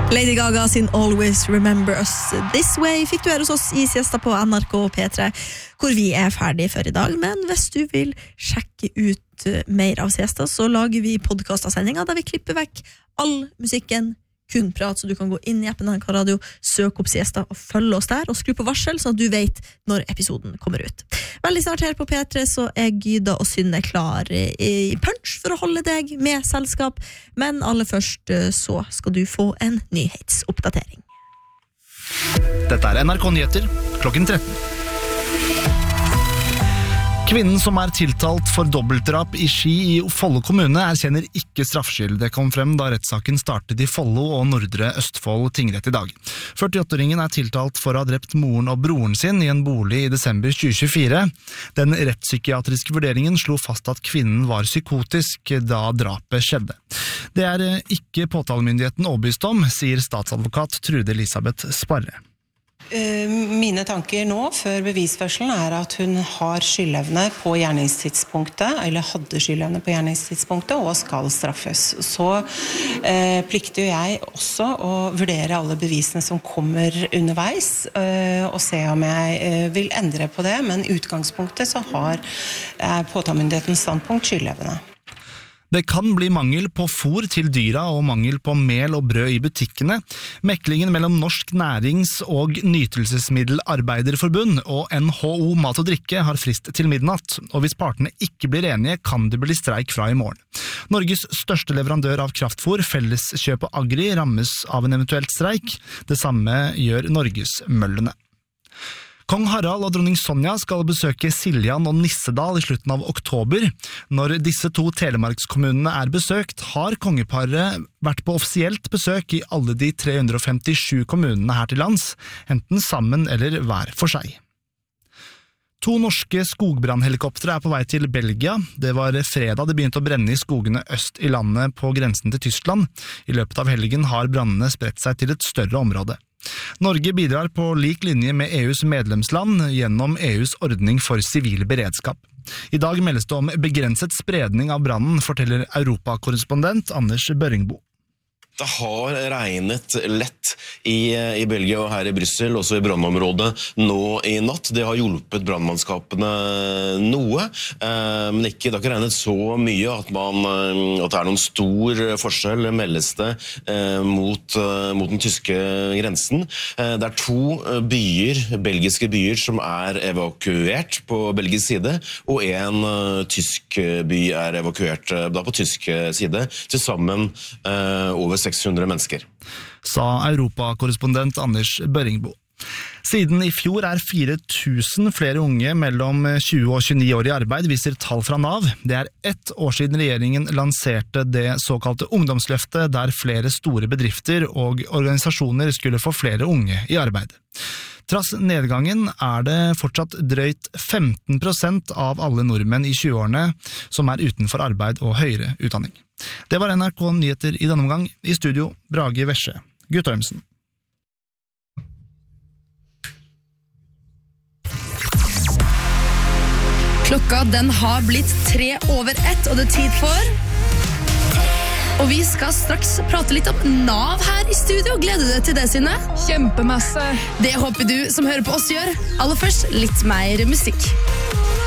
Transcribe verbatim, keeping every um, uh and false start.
Lady Gaga sin Always Remember Us This Way fikk du her hos oss i siesta på N R K P tre, hvor vi er ferdig for i dag. Men hvis du vil sjekke ut mer av siesta, så lager vi podcast av sendinga der vi klipper vekk all musikken, kun prat, så du kan gå inn i appen N R K Radio, søke opp siesta og følge oss der, og skru på varsel, sånn at du vet når episoden kommer ut. Veldig snart her på P tre så er Gyda og Synne klar i punch for å holde deg med selskap, men aller først så skal du få en nyhetsoppdatering. Dette er N R K Nyheter, klokken tretten. Kvinnen som er tiltalt for dobbeltdrap i Ski i Follo kommune erkjenner ikke straffskyld. Det kom frem da rettssaken startet i Follo og Nordre Østfold tingrett i dag. førtiåtte-åringen er tiltalt for å ha drept moren og broren sin i en bolig i desember tjue tjuefire. Den rettspsykiatriske vurderingen slo fast at kvinnen var psykotisk da drapet skjedde. Det er ikke påtalemyndigheten overbevist om, sier statsadvokat Trude Elisabeth Sparre. Mine tanker nå, før bevisførselen, er at hun har skyldevne på gjerningstidspunktet, eller hadde skyldevne på gjerningstidspunktet, og skal straffes. Så eh, plikter jeg også å vurdere alle bevisene som kommer underveis, eh, og se om jeg eh, vil endre på det, men i utgangspunktet så har eh, påtalemyndighetens standpunkt skyldevne. Det kan bli mangel på fôr til dyra og mangel på mel og brød i butikkene. Meklingen mellom Norsk Nærings- og Nytelsesmiddelarbeiderforbund og N H O Mat og Drikke har frist til midnatt, og hvis partene ikke blir enige, kan det bli streik fra i morgen. Norges største leverandør av kraftfôr, Felleskjøpet Agri, rammes av en eventuelt streik. Det samme gjør Norgesmøllene. Kong Harald og dronning Sonja skal besøke Siljan og Nissedal i slutten av oktober. Når disse to telemarkskommunene er besøkt, har kongeparet vært på offisielt besøk i alle de tre hundre og femtisju kommunene her til lands, enten sammen eller hver for seg. To norske skogbrannhelikoptre er på vei til Belgia. Det var fredag det begynte å brenne i skogene øst i landet på grensen til Tyskland. I løpet av helgen har brannene spredt seg til et større område. Norge bidrar på lik linje med E U's medlemsland gjennom E U's ordning for sivil beredskap. I dag meldes det om begrenset spredning av brannen, forteller Europakorrespondent Anders Børringbo. Det har regnet lett i, i Belgia og her i Bryssel, også i brannområdet nå i natt. Det har hjulpet brannmannskapene noe, eh, men ikke, det har ikke regnet så mye at, man, at det er noen stor forskjell, meldes det, eh, mot, eh, mot den tyske grensen. Eh, det er to byer, belgiske byer, som er evakuert på belgisk side, og en eh, tysk by er evakuert eh, da på tysk side, til sammen eh, over seks hundre mennesker. Sa Europakorrespondent Anders Børringbo. Siden i fjor er fire tusen flere unge mellom tjue og tjueni år i arbeid, viser tall fra Nav. Det er ett år siden regjeringen lanserte det såkalte ungdomsløftet, der flere store bedrifter og organisasjoner skulle få flere unge i arbeid. Trass nedgangen er det fortsatt drøyt femten prosent av alle nordmenn i tjueårene som er utenfor arbeid og høyere utdanning. Det var N R K Nyheter i denne omgang. I studio, Brage Vesje, Guttormsen. Klokka den har blitt tre over ett, og det er tid for... Og vi skal straks prate litt om Nav her i studio. Gleder du deg til det, Synne? Kjempemasse. Det håper du som hører på oss gjør. Aller først litt mer musikk.